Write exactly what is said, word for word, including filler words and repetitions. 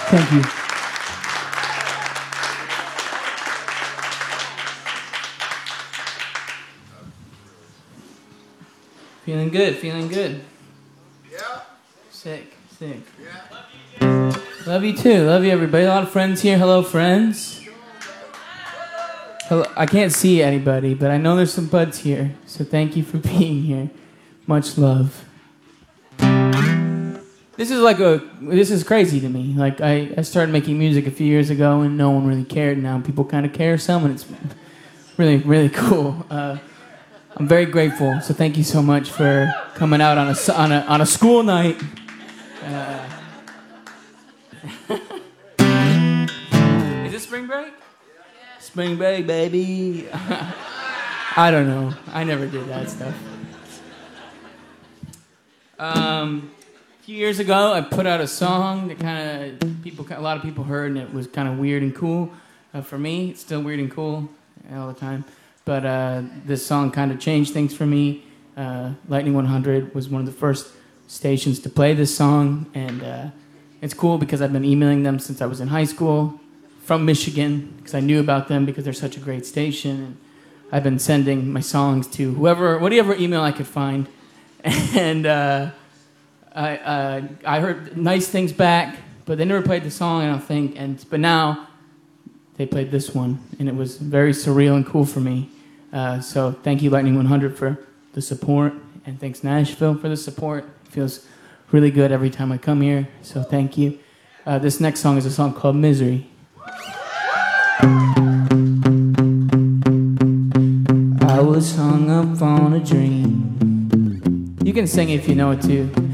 Thank you. Feeling good, feeling good. Yeah. Sick, sick. Yeah. Love you too, love you everybody. A lot of friends here. Hello, friends. Hello. I can't see anybody, but I know there's some buds here, so thank you for being here. Much love. This is like a, this is crazy to me. Like, I, I started making music a few years ago and no one really cared. Now people kind of care some, and it's really, really cool. Uh, I'm very grateful, so thank you so much for coming out on a, on a, on a school night. Uh, is it spring break? Spring break, baby. I don't know. I never did that stuff. Um... A few years ago, I put out a song that kind of people, a lot of people heard, and it was kind of weird and cool. Uh, for me, it's still weird and cool all the time. But uh, this song kind of changed things for me. Uh, Lightning one hundred was one of the first stations to play this song, and uh, it's cool because I've been emailing them since I was in high school from Michigan because I knew about them because they're such a great station. And I've been sending my songs to whoever, whatever email I could find, and. Uh, I uh, I heard nice things back, but they never played the song, I don't think. And but now they played this one, and it was very surreal and cool for me. Uh, so thank you, Lightning one hundred, for the support, and thanks Nashville for the support. It feels really good every time I come here. So thank you. Uh, this next song is a song called "Misery." I was hung up on a dream. You can sing it if you know it too.